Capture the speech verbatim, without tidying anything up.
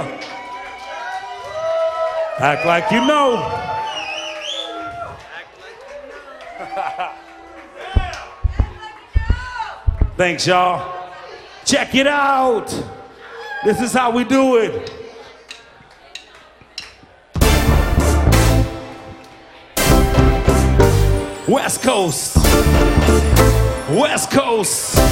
Act like you know. Thanks, y'all. Check it out. This is how we do it. West Coast. West Coast.